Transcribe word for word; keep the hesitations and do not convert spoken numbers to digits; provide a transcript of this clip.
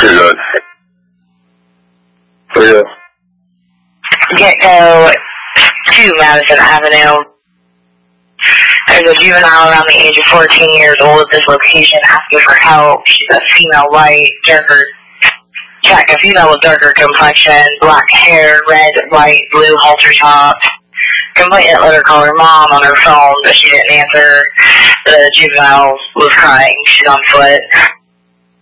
You're good. For you. Get-Go to Madison Avenue. There's a juvenile around the age of fourteen years old at this location asking for help. She's a female white, darker, check, a female with darker complexion, black hair, red, white, blue halter top. Complainant let her call her mom on her phone, but she didn't answer. The juvenile was crying. She's on foot.